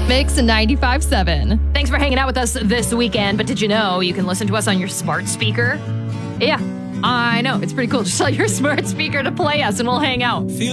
Mix 95.7. Thanks for hanging out with us this weekend. But did you know you can listen to us on your smart speaker? Yeah, I know. It's pretty cool. Just tell your smart speaker to play us and we'll hang out.